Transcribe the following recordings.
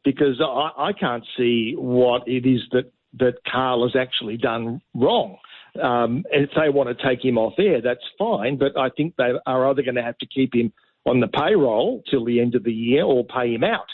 because I can't see what it is that Carl has actually done wrong. And if they want to take him off air, that's fine, but I think they are either going to have to keep him on the payroll till the end of the year or pay him out.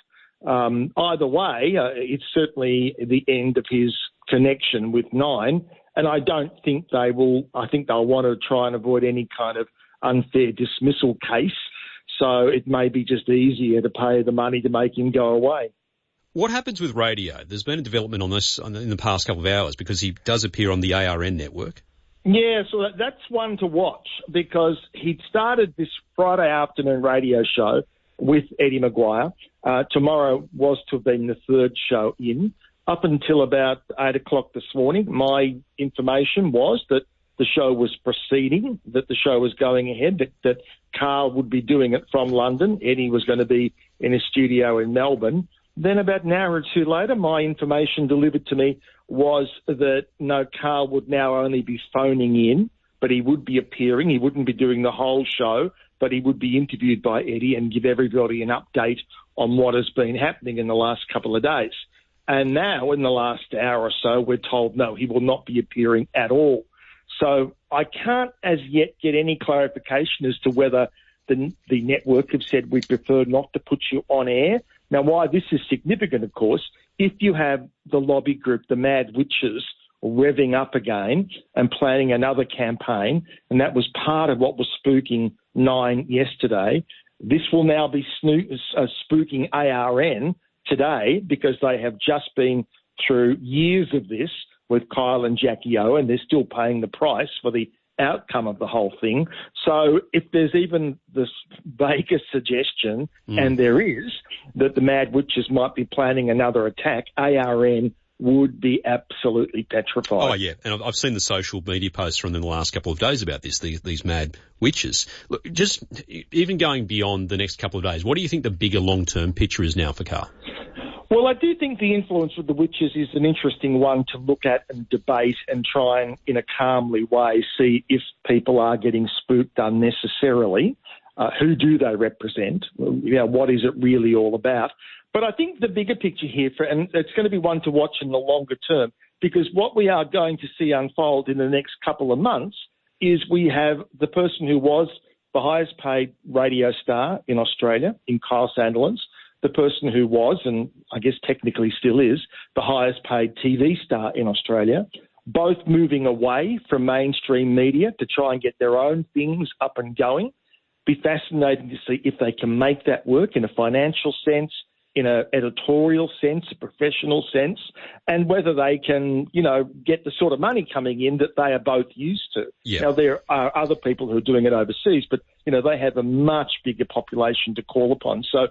Either way, it's certainly the end of his connection with Nine, and I don't think they will. I think they'll want to try and avoid any kind of unfair dismissal case, so it may be just easier to pay the money to make him go away. What happens with radio? There's been a development on this in the past couple of hours because he does appear on the ARN network. Yeah, so that's one to watch because he'd started this Friday afternoon radio show with Eddie Maguire. Tomorrow was to have been the third show in. Up until about 8 o'clock this morning, my information was that the show was proceeding, that the show was going ahead, that Carl would be doing it from London. Eddie was going to be in a studio in Melbourne. Then about an hour or two later, my information delivered to me was that, no, Carl would now only be phoning in, but he would be appearing. He wouldn't be doing the whole show, but he would be interviewed by Eddie and give everybody an update on what has been happening in the last couple of days. And now, in the last hour or so, we're told, no, he will not be appearing at all. So I can't as yet get any clarification as to whether the network have said we prefer not to put you on air. Now, why this is significant, of course, if you have the lobby group, the Mad Witches, revving up again and planning another campaign, and that was part of what was spooking Nine yesterday, this will now be spooking ARN today because they have just been through years of this with Kyle and Jackie O, and they're still paying the price for the outcome of the whole thing. So if there's even this vaguest suggestion, and there is, that the Mad Witches might be planning another attack, ARN would be absolutely petrified. Oh, yeah, and I've seen the social media posts from them the last couple of days about this, these Mad Witches. Look, just even going beyond the next couple of days, what do you think the bigger long-term picture is now for Carl? Well, I do think the influence of the witches is an interesting one to look at and debate and try and, in a calmly way, see if people are getting spooked unnecessarily. Who do they represent? What is it really all about? But I think the bigger picture here, and it's going to be one to watch in the longer term, because what we are going to see unfold in the next couple of months is we have the person who was the highest paid radio star in Australia, in Kyle Sandilands, the person who was, and I guess technically still is, the highest paid TV star in Australia, both moving away from mainstream media to try and get their own things up and going. Be fascinating to see if they can make that work in a financial sense, in an editorial sense, a professional sense, and whether they can, get the sort of money coming in that they are both used to. Yeah. Now, there are other people who are doing it overseas, but, they have a much bigger population to call upon. So,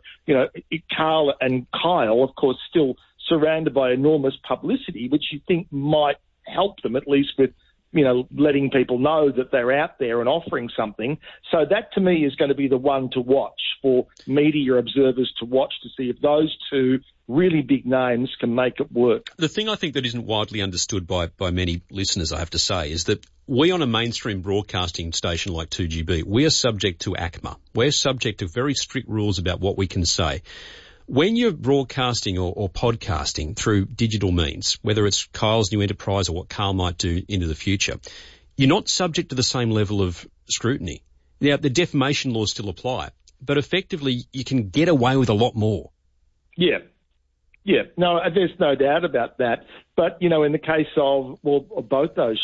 Carl and Kyle, of course, still surrounded by enormous publicity, which you think might help them, at least with, letting people know that they're out there and offering something. So that, to me, is going to be the one to watch for media observers to watch to see if those two really big names can make it work. The thing I think that isn't widely understood by many listeners, I have to say, is that we on a mainstream broadcasting station like 2GB, we are subject to ACMA. We're subject to very strict rules about what we can say. When you're broadcasting or podcasting through digital means, whether it's Kyle's new enterprise or what Carl might do into the future, you're not subject to the same level of scrutiny. Now, the defamation laws still apply, but effectively you can get away with a lot more. Yeah. No, there's no doubt about that. But, in the case of, both those,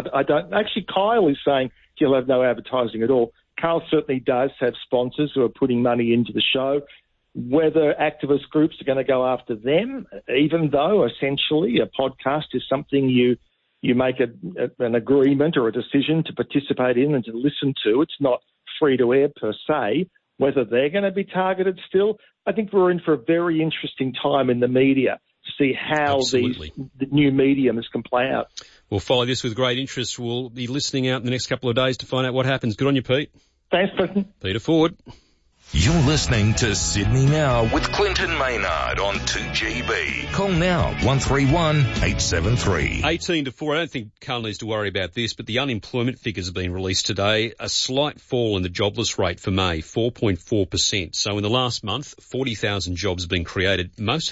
Kyle is saying he'll have no advertising at all. Carl certainly does have sponsors who are putting money into the show. Whether activist groups are going to go after them, even though essentially a podcast is something you make an agreement or a decision to participate in and to listen to. It's not free to air per se. Whether they're going to be targeted still, I think we're in for a very interesting time in the media to see how the new mediums can play out. We'll follow this with great interest. We'll be listening out in the next couple of days to find out what happens. Good on you, Pete. Thanks, Clinton. Peter Ford. You're listening to Sydney Now with Clinton Maynard on 2GB. Call now, 131 873. 18 to 4. I don't think Carl needs to worry about this, but the unemployment figures have been released today. A slight fall in the jobless rate for May, 4.4%. So in the last month, 40,000 jobs have been created. Most